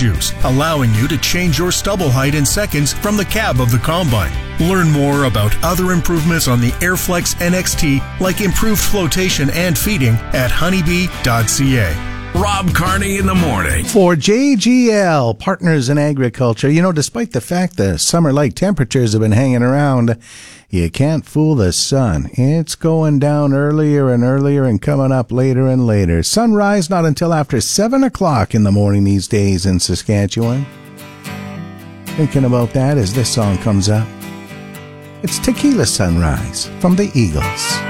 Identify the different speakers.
Speaker 1: juice, allowing you to change your stubble height in seconds from the cab of the combine. Learn more about other improvements on the Airflex NXT, like improved flotation and feeding, at honeybee.ca.
Speaker 2: Rob Carney in the morning.
Speaker 3: For JGL, Partners in Agriculture. You know, despite the fact the summer-like temperatures have been hanging around, you can't fool the sun. It's going down earlier and earlier and coming up later and later. Sunrise not until after 7 o'clock in the morning these days in Saskatchewan. Thinking about that as this song comes up. It's Tequila Sunrise from the Eagles.